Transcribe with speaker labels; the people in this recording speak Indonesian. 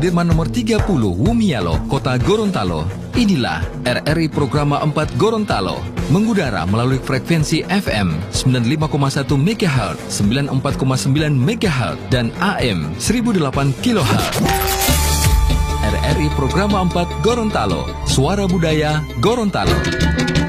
Speaker 1: Sudirman nomor 30, Wumialo, Kota Gorontalo. Inilah RRI Programa 4 Gorontalo, mengudara melalui frekuensi FM 95,1 MHz, 94,9 MHz, dan AM 1008 kHz. RRI Programa 4 Gorontalo, Suara Budaya Gorontalo.